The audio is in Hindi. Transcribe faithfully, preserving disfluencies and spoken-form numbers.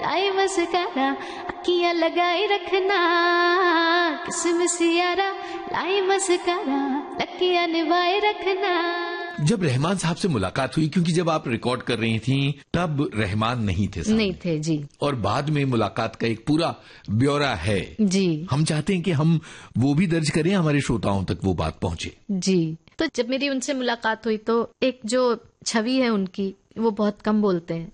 लाई मस्कारा, अखियां लगाए रखना, किस्म सियारा, लाई मस्कारा, लकियां निभाए रखना। जब रहमान साहब से मुलाकात हुई, क्योंकि जब आप रिकॉर्ड कर रही थी तब रहमान नहीं थे सामने। नहीं थे जी। और बाद में मुलाकात का एक पूरा ब्यौरा है जी। हम चाहते हैं कि हम वो भी दर्ज करें, हमारे श्रोताओं तक वो बात पहुंचे। जी। तो जब मेरी उनसे मुलाकात हुई तो एक जो छवि है उनकी, वो बहुत कम बोलते हैं,